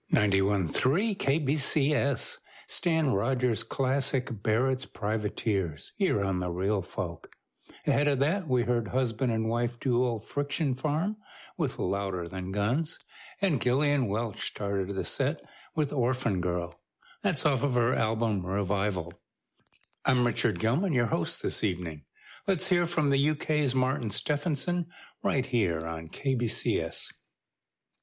91.3 KBCS, Stan Rogers' classic Barrett's Privateers, here on The Real Folk. Ahead of that, we heard husband and wife duo Friction Farm with Louder Than Guns, and Gillian Welch started the set with Orphan Girl. That's off of her album Revival. I'm Richard Gilman, your host this evening. Let's hear from the UK's Martin Stephenson right here on KBCS.